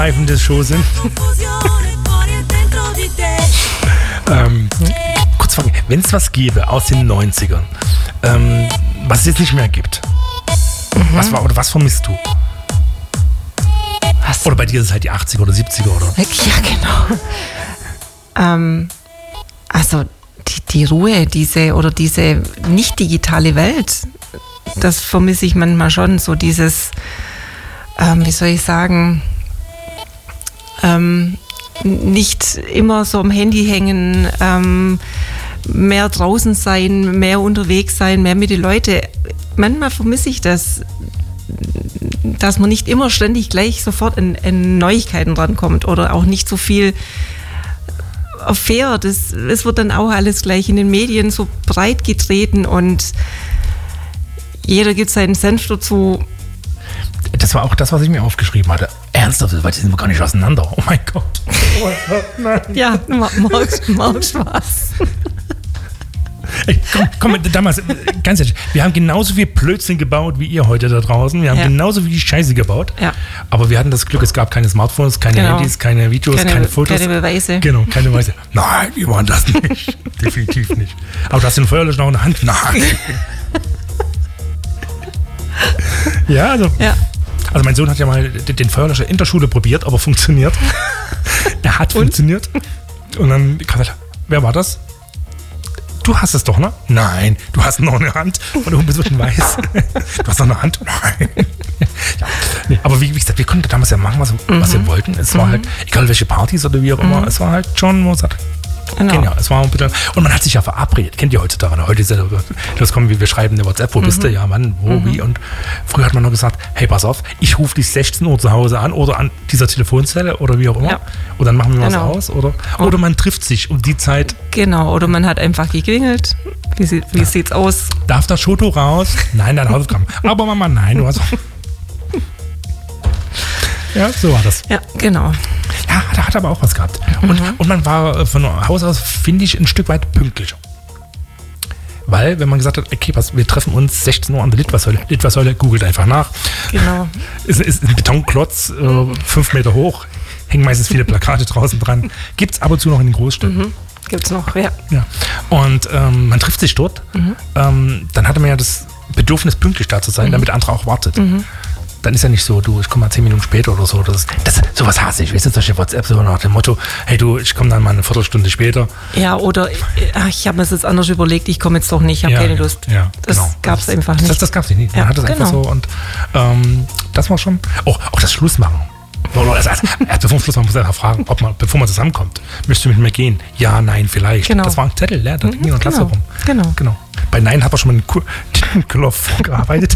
in der Show sind. Kurz fragen, wenn es was gäbe aus den 90ern, was es jetzt nicht mehr gibt, was vermisst du? Was? Oder bei dir ist es halt die 80er oder 70er, oder? Ja, genau. Also die Ruhe, diese nicht digitale Welt, das vermisse ich manchmal schon, so dieses, wie soll ich sagen, nicht immer so am Handy hängen, mehr draußen sein, mehr unterwegs sein, mehr mit den Leuten. Manchmal vermisse ich das, dass man nicht immer ständig gleich sofort in Neuigkeiten rankommt oder auch nicht so viel erfährt. Es wird dann auch alles gleich in den Medien so breit getreten und jeder gibt seinen Senf dazu. Das war auch das, was ich mir aufgeschrieben hatte. Ernsthaft, weil sind wir gar nicht auseinander. Oh mein Gott. Nein. Ja, mag Spaß. Ey, komm, damals, ganz ehrlich, wir haben genauso viel Blödsinn gebaut wie ihr heute da draußen. Wir haben genauso viel Scheiße gebaut. Ja. Aber wir hatten das Glück, es gab keine Smartphones, keine Handys, keine Videos, keine Fotos. Keine Beweise. Genau, keine Beweise. Nein, wir waren das nicht. Definitiv nicht. Aber du hast den Feuerlöscher noch in der Hand? Nein. Ja, also. Ja. Also mein Sohn hat ja mal den Feuerlöscher in der Schule probiert, aber funktioniert. Er hat funktioniert. Und dann kam er, wer war das? Du hast es doch, ne? Nein, du hast noch eine Hand. Und du bist ein bisschen weiß. Du hast noch eine Hand? Nein. Ja. Nee, aber wie gesagt, wir konnten damals ja machen, was wir wollten. Es war halt, egal welche Partys oder wie auch immer, es war halt schon, wo man sagt, genau. Es war ein bisschen, und man hat sich ja verabredet. Kennt ihr heutzutage? Heute ist ja das kommen, wie wir schreiben eine WhatsApp, wo bist du? Ja, wann, wo, wie. Und früher hat man noch gesagt, hey, pass auf, ich rufe dich 16 Uhr zu Hause an oder an dieser Telefonzelle oder wie auch immer. Ja. Und dann machen wir was aus. Oder man trifft sich um die Zeit. Genau, oder man hat einfach geklingelt. Wie sieht's aus? Darf das Schoto raus? Nein, dein Hausaufgaben. Aber Mama, nein, du hast. Ja, so war das. Ja, genau. Ja, hat aber auch was gehabt. Und man war von Haus aus, finde ich, ein Stück weit pünktlicher. Weil, wenn man gesagt hat, okay, wir treffen uns 16 Uhr an der Litfaßsäule, googelt einfach nach. Genau. Ist ein Betonklotz, 5 Meter hoch, hängen meistens viele Plakate draußen dran. Gibt es ab und zu noch in den Großstädten. Gibt's noch, ja. Und man trifft sich dort. Dann hatte man ja das Bedürfnis, pünktlich da zu sein, damit der andere auch wartet. Dann ist ja nicht so, du, ich komme mal 10 Minuten später oder so. Sowas hasse ich. Weißt du, solche WhatsApp so nach dem Motto, hey du, ich komme dann mal eine Viertelstunde später. Ja, oder ich habe mir das jetzt anders überlegt, ich komme jetzt doch nicht, ich habe keine Lust. Ja, das gab es einfach nicht. Das gab es nicht. Man hat das einfach so und das war schon, auch das Schlussmachen. Bevor man Schluss machen, muss man einfach fragen, bevor man zusammenkommt, möchtest du mit mir gehen? Ja, nein, vielleicht. Genau. Das war ein Zettel, da ging noch Klasse rum. Genau. Bei Nein hat man schon mal einen Knopf vorgearbeitet,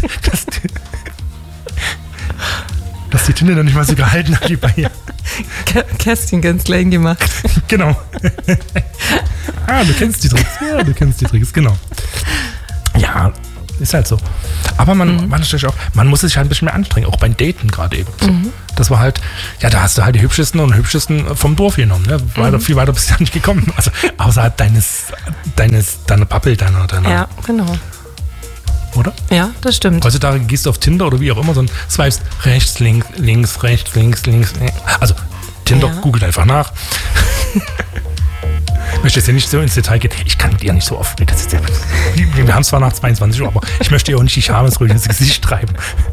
dass die Tinte noch nicht mal so gehalten hat wie bei ihr. Kästchen ganz klein gemacht. Genau. Du kennst die Tricks. Ja, du kennst die Tricks, genau. Ja, ist halt so. Aber man natürlich auch, man muss sich halt ein bisschen mehr anstrengen, auch beim Daten gerade eben. Das war halt, ja, da hast du halt die Hübschesten und Hübschesten vom Dorf genommen. Ne? Viel weiter bist du ja nicht gekommen. Also außerhalb deiner Bubble, deiner. Ja, genau. Oder? Ja, das stimmt. Heutzutage gehst du auf Tinder oder wie auch immer, so ein swipes rechts, links, rechts, links. Also Tinder, googelt einfach nach. Ich möchte jetzt ja nicht so ins Detail gehen. Ich kann mit ihr nicht so oft reden. Wir haben es zwar nach 22 Uhr, aber ich möchte ihr auch nicht die Schamesröte ins Gesicht treiben.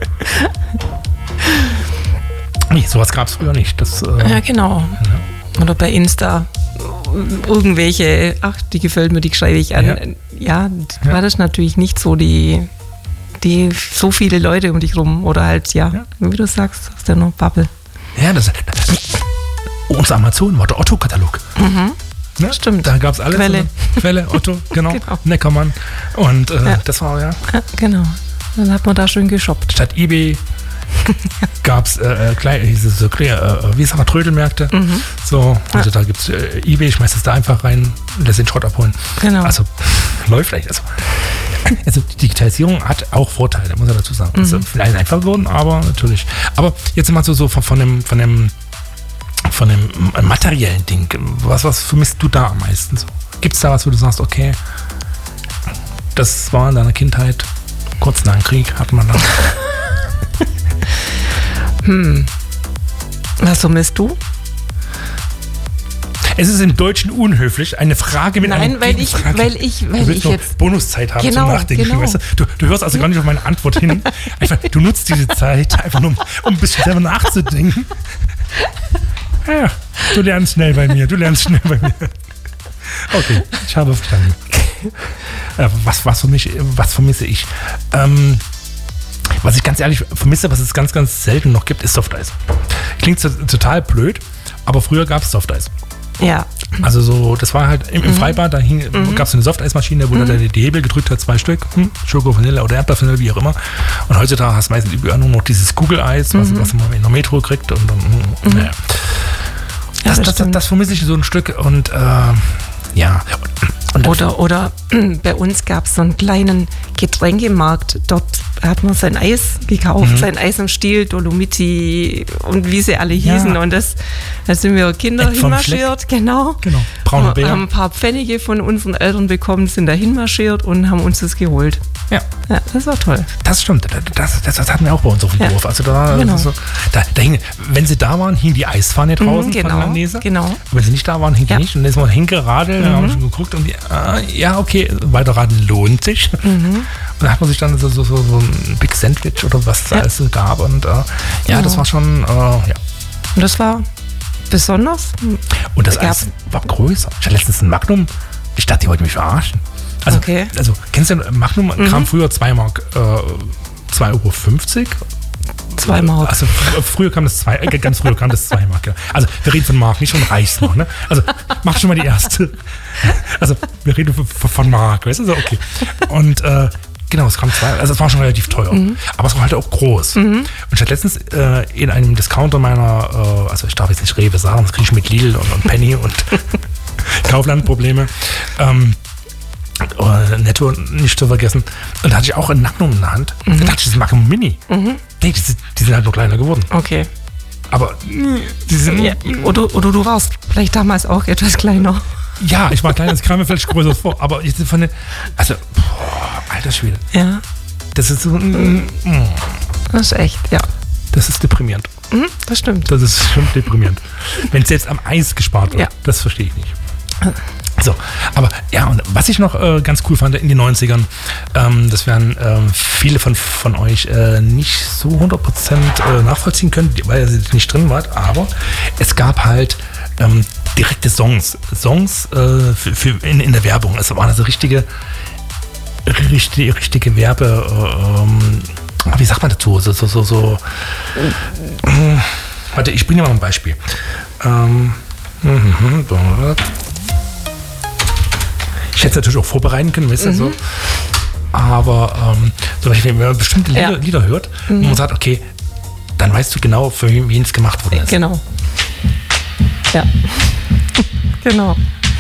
Nee, sowas gab es früher nicht. Ja, genau. Ja. Oder bei Insta irgendwelche, die gefällt mir, die schreibe ich an. Ja, war das natürlich nicht so, die so viele Leute um dich rum. Oder halt, wie du sagst, hast du noch Bubble. Ja, unser Amazon war der Otto-Katalog. Ja, stimmt. Da gab es alles. Quelle, Otto, genau. Neckermann. Und das war, genau. Dann hat man da schön geshoppt. Statt eBay gab es wie sagt man, Trödelmärkte. So, also da gibt es eBay, ich schmeiß das da einfach rein und lässt den Schrott abholen. Genau. Also läuft vielleicht. Also die Digitalisierung hat auch Vorteile, muss ich dazu sagen. Das ist vielleicht einfach geworden, aber natürlich. Aber jetzt mal so von dem materiellen Ding. Was vermisst du da am meisten? So? Gibt es da was, wo du sagst, okay, das war in deiner Kindheit, kurz nach dem Krieg, hat man das. Was vermisst du? Es ist im Deutschen unhöflich, eine Frage mit einer Gegenfrage. weil ich jetzt Bonuszeit habe zum Nachdenken. Genau. Weißt du hörst also gar nicht auf meine Antwort hin. Einfach, du nutzt diese Zeit einfach nur, um ein bisschen selber nachzudenken. Ja, du lernst schnell bei mir. Okay, ich habe verstanden. Was vermisse ich? Was ich ganz ehrlich vermisse, was es ganz, ganz selten noch gibt, ist Softeis. Klingt total blöd, aber früher gab es Softeis. Ja. Also so, das war halt im Freibad, da gab es eine Softeismaschine, wo du die Hebel gedrückt hat, 2 Stück, Schoko, Vanille oder Erdbeervanille, wie auch immer. Und heutzutage hast du meistens überall nur noch dieses Kugeleis, was man in der Metro kriegt. Und naja. Das vermisse ich so ein Stück und ja. Oder bei uns gab es so einen kleinen Getränkemarkt. Dort hat man sein Eis gekauft, sein Eis am Stiel, Dolomiti und wie sie alle hießen. Ja. Und da sind wir Kinder hinmarschiert. Genau. Braune Bär. Haben ein paar Pfennige von unseren Eltern bekommen, sind da hinmarschiert und haben uns das geholt. Ja, das war toll. Das stimmt. Das hatten wir auch bei uns auf dem Dorf. Also da hing, wenn sie da waren, hing die Eisfahne draußen von der Nese. Genau. Wenn sie nicht da waren, hing die nicht. Und dann ist man hingeradelt, dann haben wir schon geguckt und okay, weiterraden lohnt sich. Und dann hat man sich dann so ein Big Sandwich oder was es alles so gab. Und das war schon, Und das war besonders. Und das Eis war größer. Ich hatte letztens ein Magnum. Ich dachte, die wollten mich verarschen. Also kennst du, Magnum kam früher 2 Mark, 2,50 €? 2 Mark. Also früher kam das 2, ganz früher kam das 2 Mark. Ja. Also wir reden von Mark, nicht von Reichsmark. Ne? Also mach schon mal die erste. Also wir reden von Mark, weißt du? So, okay. Und genau, es kam 2, also es war schon relativ teuer. Aber es war halt auch groß. Und ich hatte letztens in einem Discounter meiner, also ich darf jetzt nicht Rewe sagen, das kriege ich mit Lidl und Penny und Kaufland-Probleme. Netto nicht zu vergessen. Und da hatte ich auch ein Magnum in der Hand. Da dachte ich, das ist Magnum Mini. Nee, die sind halt nur kleiner geworden. Okay. Aber die sind... Ja, oder du warst vielleicht damals auch etwas kleiner. Ja, ich war kleiner, das kam mir vielleicht größer vor. Aber jetzt von den... Also, alter Schwede. Ja. Das ist so... Das ist echt, ja. Das ist deprimierend. Das stimmt. Das ist schon deprimierend. Wenn selbst am Eis gespart wird, das verstehe ich nicht. So, aber ja, und was ich noch ganz cool fand in den 90ern, das werden viele von euch nicht so 100% nachvollziehen können, weil ihr nicht drin wart, aber es gab halt direkte Songs in der Werbung. Es waren also richtige Werbe, wie sagt man dazu? Warte, ich bringe dir mal ein Beispiel. Ich hätte es natürlich auch vorbereiten können, weißt du, so. Aber zum Beispiel, wenn man bestimmte Lieder hört, wo man sagt, okay, dann weißt du genau, für wen es gemacht worden ist. Genau. Ja. Genau.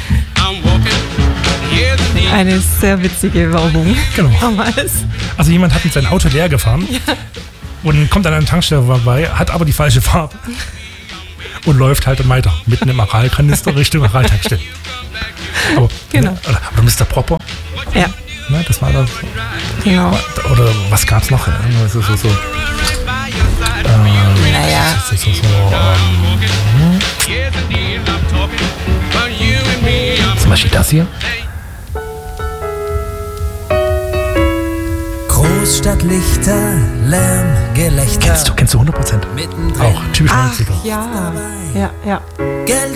Eine sehr witzige Werbung. Genau. Damals. Also jemand hat mit seinem Auto leer gefahren und kommt an einer Tankstelle vorbei, hat aber die falsche Farbe und läuft halt weiter mitten im Aralkanister Richtung Araltankstelle. Aber, genau. Oder Mr. Proper. Ja. Ne, das war das. Genau. Oder was gab's noch? Naja. Zum Beispiel das hier. Großstadtlichter, Lärm, Gelächter. Kennst du 100%? Auch typisch 90er. Ja. Geld